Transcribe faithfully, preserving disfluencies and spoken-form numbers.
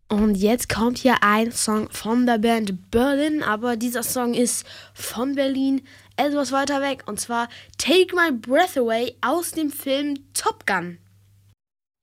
Und jetzt kommt hier ein Song von der Band Berlin, aber dieser Song ist von Berlin etwas weiter weg, und zwar Take My Breath Away aus dem Film Top Gun.